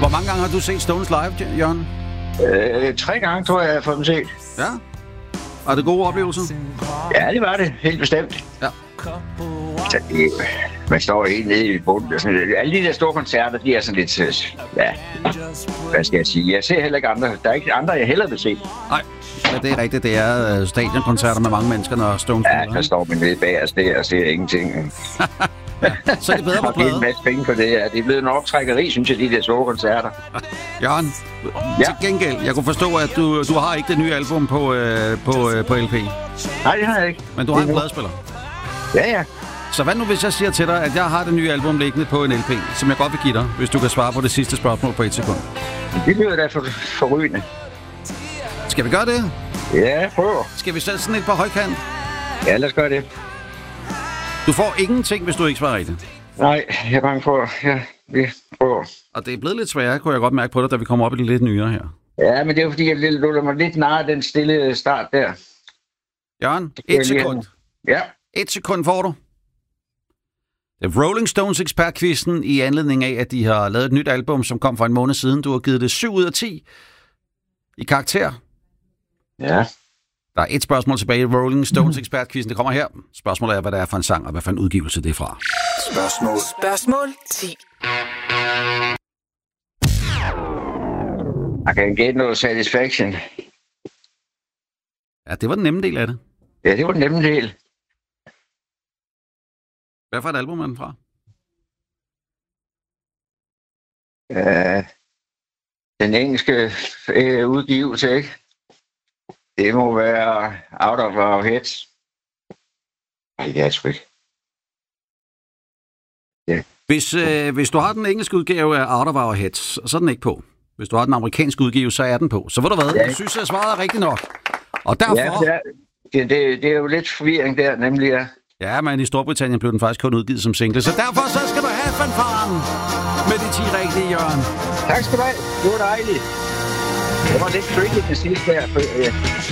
Hvor mange gange har du set Stones live, Jørgen? 3 gange, tror jeg, jeg har fået dem set. Ja. Var det gode oplevelser? Ja, det var det. Helt bestemt. Ja. Så man står helt nede i bunden. Alle de der store koncerter, de er sådan lidt... Ja, hvad skal jeg sige? Jeg ser heller ikke andre. Der er ikke andre, jeg hellere vil se. Nej, ja, det er rigtigt. Det er stadionkoncerter med mange mennesker, når Stones spiller. Ja, der står man nede bag os der og ser ingenting. Ja, så er det bedre på plade. Og en masse penge for det her. Det er blevet en optrækkeri, synes jeg, de der store koncerter. Jørgen, til gengæld, jeg kunne forstå, at du har ikke det nye album på LP. Nej, det har jeg ikke. Men du har en pladespiller. Ja. Så hvad nu, hvis jeg siger til dig, at jeg har det nye album liggende på en LP, som jeg godt vil give dig, hvis du kan svare på det sidste spørgsmål på 1 sekund? Det lyder da forrygende. Skal vi gøre det? Ja, prøv. Skal vi sætte sådan et på højkant? Ja, lad os gøre det. Du får ingenting, hvis du ikke svarer rigtigt. Nej, jeg er bange for... Ja, vi prøver. Og det er blevet lidt sværere, kunne jeg godt mærke på dig, da vi kommer op i det lidt nyere her. Ja, men det er jo fordi, jeg lukker mig lidt nær den stille start der. Jørgen, 1 sekund. Ja. 1 sekund får du. Det er Rolling Stones ekspertquizzen i anledning af, at de har lavet et nyt album, som kom for en måned siden. Du har givet det 7 ud af 10 i karakter. Ja. Der er et spørgsmål tilbage i Rolling Stones ekspertquizzen. Det kommer her. Spørgsmålet er, hvad det er for en sang, og hvad for en udgivelse det er fra. Spørgsmål 10. Jeg kan gætte noget Satisfaction. Ja, det var den nemme del af det. Ja, det var den nemme del. Hvad for et album er den fra? Den engelske udgivelse, ikke? Det må være Out of Our Heads. Nej, det er sgu ikke. Ja. Hvis du har den engelske udgave af Out of Our Heads, så er den ikke på. Hvis du har den amerikanske udgave, så er den på. Så ved du hvad, jeg synes, jeg svarede rigtigt nok. Og derfor... Ja, det er jo lidt forvirring der, nemlig ja. Ja, men i Storbritannien blev den faktisk kun udgivet som single. Så derfor så skal du have fanfaren med de 10 rigtige, Jørgen. Tak skal du have. Det var dejligt. Det var lidt tricky til sidst der.